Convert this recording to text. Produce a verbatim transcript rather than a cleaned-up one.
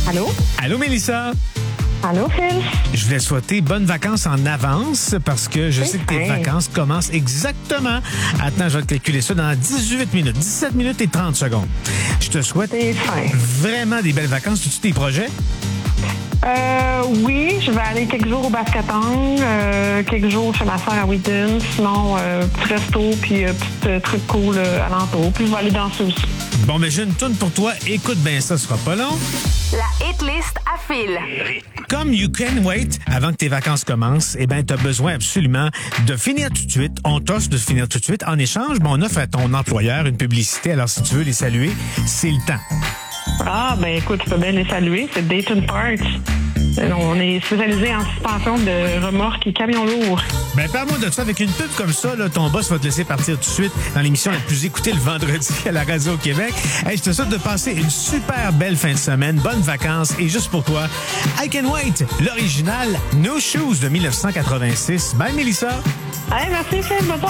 Allô? Allô, Mélissa? Allô, Phil? Je voulais souhaiter bonnes vacances en avance parce que je C'est sais que tes fin. vacances commencent exactement. Attends, je vais te calculer ça dans dix-huit minutes. dix-sept minutes et trente secondes. Je te souhaite C'est fin. vraiment des belles vacances. As-tu tes projets? Euh, oui, je vais aller quelques jours au basket-ball, euh, quelques jours chez ma soeur à Wheaton, sinon euh, petit resto, puis euh, petit euh, truc cool euh, alentour. Puis je vais aller danser aussi. Bon, mais j'ai une tourne pour toi. Écoute bien ça, ce sera pas long. La hit list à Phil. Comme You Can Wait, avant que tes vacances commencent, eh ben, tu as besoin absolument de finir tout de suite. On t'offre de finir tout de suite. En échange, ben, on offre à ton employeur une publicité. Alors, si tu veux les saluer, c'est le temps. Ah, ben écoute, tu peux bien les saluer. C'est Dayton Parts. Euh, On est spécialisé en suspension de remorques et camions lourds. Ben, parle-moi de ça. Avec une pub comme ça, là, ton boss va te laisser partir tout de suite dans l'émission la plus écoutée le vendredi à la radio au Québec. Hey, je te souhaite de passer une super belle fin de semaine, bonnes vacances et juste pour toi, I Can Wait, l'original No Shoes de mille neuf cent quatre-vingt-six. Bye, Mélissa. Hey, merci, Phil. Bye-bye.